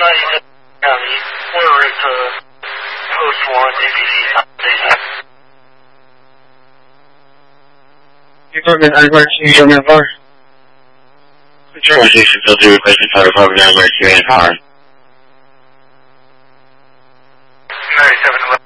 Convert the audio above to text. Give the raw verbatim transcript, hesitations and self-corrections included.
ninety-seven County. We're at uh, Post one, A B C station. Department, I'm going to show me a bar. Control station still do requesting for the program emergency and power. ninety-seven